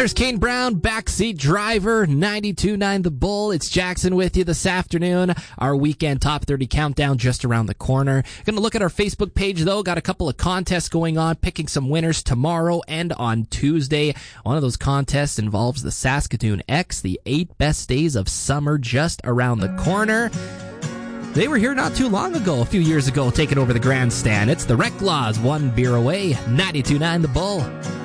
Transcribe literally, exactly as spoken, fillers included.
There's Kane Brown, backseat driver, ninety-two point nine The Bull. It's Jackson with you this afternoon. Our weekend top thirty countdown just around the corner. Going to look at our Facebook page, though. Got a couple of contests going on, picking some winners tomorrow and on Tuesday. One of those contests involves the Saskatoon X, the eight best days of summer just around the corner. They were here not too long ago, a few years ago, taking over the grandstand. It's the Rec Laws, one beer away, ninety-two point nine The Bull.